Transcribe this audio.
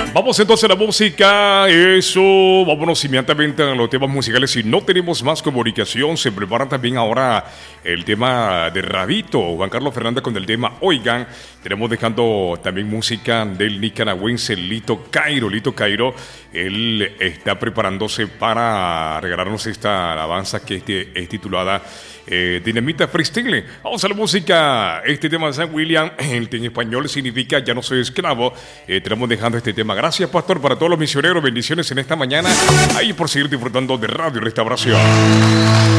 Vamos entonces a la música, eso, vámonos inmediatamente a los temas musicales. Si no tenemos más comunicación, se prepara también ahora el tema de Rabito, Juan Carlos Fernández con el tema Oigan. Tenemos dejando también música del nicaragüense Lito Cairo. Lito Cairo, él está preparándose para regalarnos esta alabanza que es titulada Dinamita Freestyle. Vamos a la música. Este tema de San William, en español significa ya no soy esclavo. Tenemos dejando este tema. Gracias, pastor, para todos los misioneros. Bendiciones en esta mañana. Ahí por seguir disfrutando de Radio Restauración.